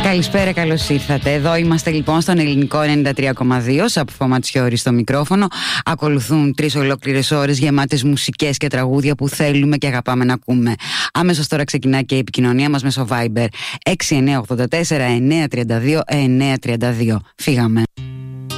Καλησπέρα, καλώς ήρθατε. Εδώ είμαστε λοιπόν στον ελληνικό 93,2. Σαπφό Ματσιώρη στο μικρόφωνο. Ακολουθούν 3 ολόκληρες ώρες γεμάτες μουσικές και τραγούδια που θέλουμε και αγαπάμε να ακούμε. Αμέσως τώρα ξεκινά και η επικοινωνία μας μέσω Viber 6984 932 932. Φύγαμε.